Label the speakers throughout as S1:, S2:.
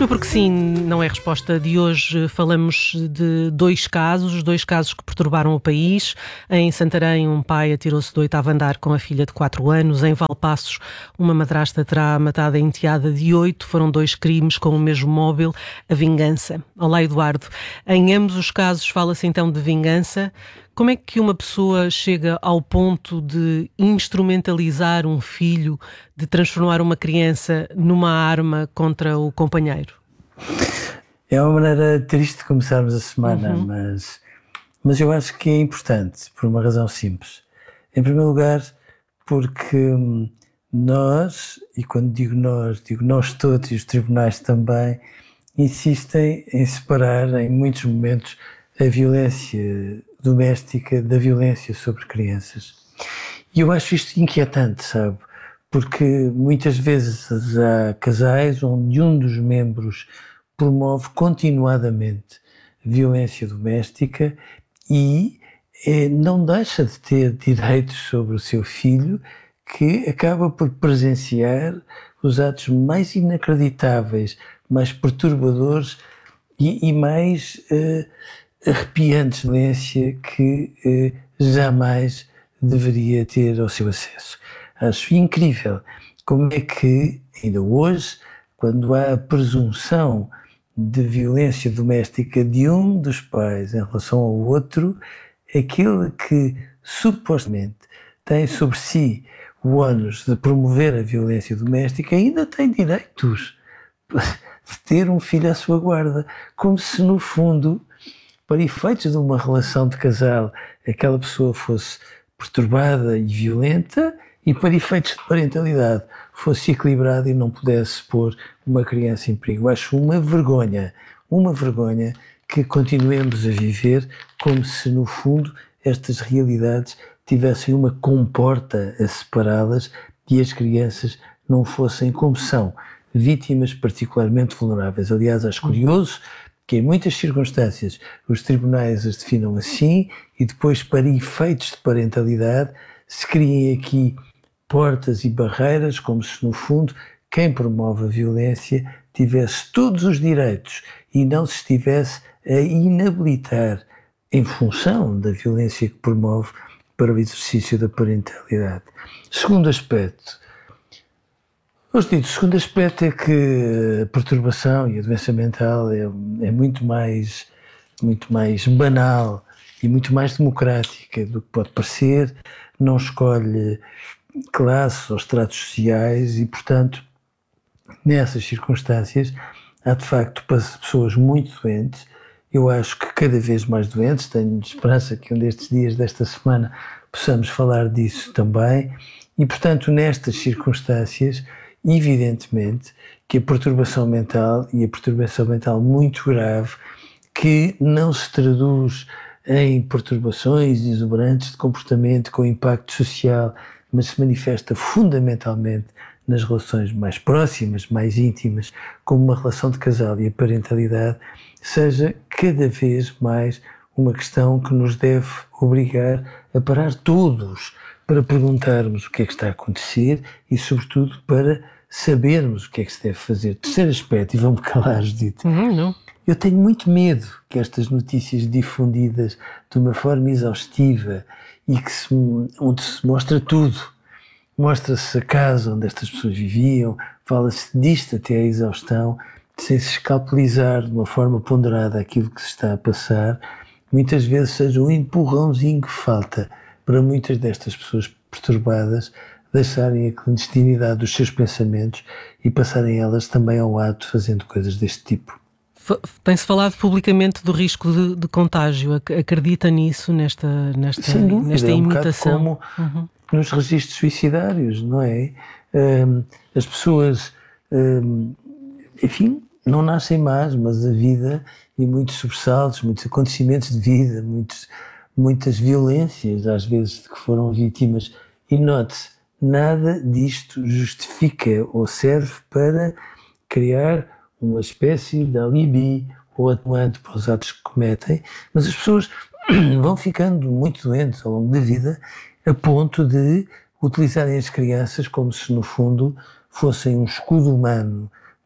S1: No Porque Sim, não é resposta de hoje. Falamos de dois casos que perturbaram o país. Em Santarém, um pai atirou-se do 8º andar com a filha de 4 anos. Em Valpaços, uma madrasta terá matado a enteada de 8. Foram 2 crimes com o mesmo móvel, a vingança. Olá, Eduardo. Em ambos os casos fala-se então de vingança. Como é que uma pessoa chega ao ponto de instrumentalizar um filho, de transformar uma criança numa arma contra o companheiro?
S2: É uma maneira triste de começarmos a semana, mas eu acho que é importante, por uma razão simples. Em primeiro lugar, porque nós, e quando digo nós todos e os tribunais também, insistem em separar, em muitos momentos, a violência doméstica da violência sobre crianças. E eu acho isto inquietante, sabe? Porque muitas vezes há casais onde um dos membros promove continuadamente violência doméstica e não deixa de ter direitos sobre o seu filho, que acaba por presenciar os atos mais inacreditáveis, mais perturbadores e mais arrepiantes de violência que jamais deveria ter ao seu acesso. Acho incrível como é que, ainda hoje, quando há a presunção de violência doméstica de um dos pais em relação ao outro, aquele que supostamente tem sobre si o ónus de promover a violência doméstica ainda tem direitos de ter um filho à sua guarda, como se no fundo, para efeitos de uma relação de casal, aquela pessoa fosse perturbada e violenta e para efeitos de parentalidade fosse equilibrada e não pudesse pôr uma criança em perigo. Acho uma vergonha que continuemos a viver como se no fundo estas realidades tivessem uma comporta a separá-las e as crianças não fossem como são, vítimas particularmente vulneráveis. Aliás, acho curioso que em muitas circunstâncias os tribunais as definam assim e depois, para efeitos de parentalidade, se criem aqui portas e barreiras, como se no fundo quem promove a violência tivesse todos os direitos e não se estivesse a inabilitar em função da violência que promove para o exercício da parentalidade. Segundo aspecto, o segundo aspecto é que a perturbação e a doença mental é muito mais banal e muito mais democrática do que pode parecer, não escolhe classes ou estratos sociais e, portanto, nessas circunstâncias, há de facto pessoas muito doentes, eu acho que cada vez mais doentes, tenho esperança que um destes dias desta semana possamos falar disso também, e, portanto, nestas circunstâncias, evidentemente que a perturbação mental, e a perturbação mental muito grave, que não se traduz em perturbações exuberantes de comportamento com impacto social, mas se manifesta fundamentalmente nas relações mais próximas, mais íntimas, como uma relação de casal e a parentalidade, seja cada vez mais uma questão que nos deve obrigar a parar todos para perguntarmos o que é que está a acontecer e, sobretudo, para sabermos o que é que se deve fazer. Terceiro aspecto, e vão-me calar, Judite.
S1: Não.
S2: Eu tenho muito medo que estas notícias difundidas de uma forma exaustiva e onde se mostra tudo, mostra-se a casa onde estas pessoas viviam, fala-se disto até à exaustão, sem se escalpelizar de uma forma ponderada aquilo que se está a passar, muitas vezes seja um empurrãozinho que falta para muitas destas pessoas perturbadas deixarem a clandestinidade dos seus pensamentos e passarem elas também ao ato fazendo coisas deste tipo.
S1: Tem-se falado publicamente do risco de contágio. Acredita nisso, nesta imitação?
S2: Como nos registros suicidários, não é? As pessoas, enfim, não nascem más, mas a vida e muitos sobressaltos, muitos acontecimentos de vida, muitas violências, às vezes, de que foram vítimas. E note-se, nada disto justifica ou serve para criar uma espécie de alibi ou atenuante para os atos que cometem, mas as pessoas vão ficando muito doentes ao longo da vida a ponto de utilizarem as crianças como se no fundo fossem um escudo humano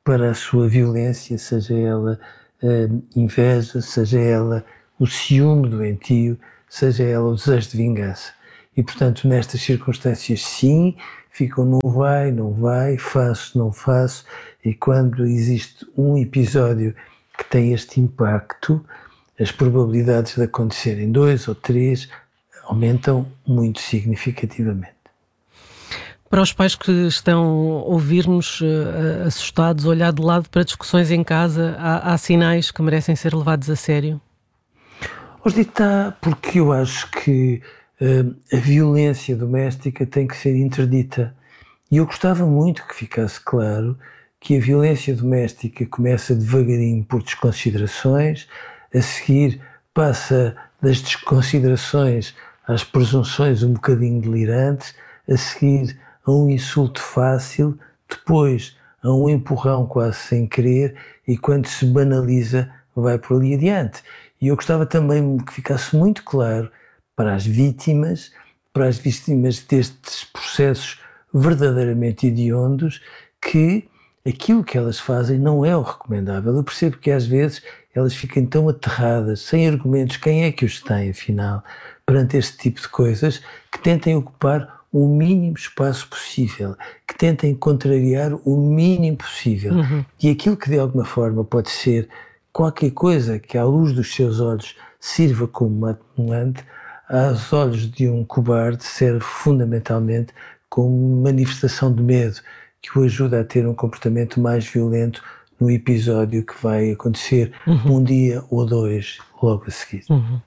S2: para a sua violência, seja ela inveja, seja ela o ciúme doentio, seja ela o desejo de vingança. E, portanto, nestas circunstâncias, sim, ficam no vai, não vai, faço, não faço, e quando existe um episódio que tem este impacto, as probabilidades de acontecerem 2 ou 3 aumentam muito significativamente.
S1: Para os pais que estão a ouvir-nos assustados, olhar de lado para discussões em casa, há sinais que merecem ser levados a sério?
S2: Hoje está, porque eu acho que a violência doméstica tem que ser interdita. E eu gostava muito que ficasse claro que a violência doméstica começa devagarinho por desconsiderações, a seguir passa das desconsiderações às presunções um bocadinho delirantes, a seguir a um insulto fácil, depois a um empurrão quase sem querer, e quando se banaliza vai por ali adiante. E eu gostava também que ficasse muito claro para as vítimas destes processos verdadeiramente hediondos, que aquilo que elas fazem não é o recomendável. Eu percebo que às vezes elas ficam tão aterradas, sem argumentos, quem é que os tem afinal, perante este tipo de coisas, que tentem ocupar o mínimo espaço possível, que tentem contrariar o mínimo possível. E aquilo que de alguma forma pode ser qualquer coisa que à luz dos seus olhos sirva como uma atenuante, aos olhos de um cobarde serve fundamentalmente como manifestação de medo, que o ajuda a ter um comportamento mais violento no episódio que vai acontecer um dia ou 2 logo a seguir.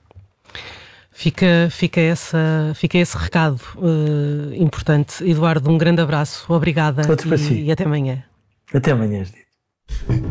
S1: Fica esse recado importante. Eduardo, um grande abraço, obrigada e até amanhã.
S2: Até amanhã, Judite.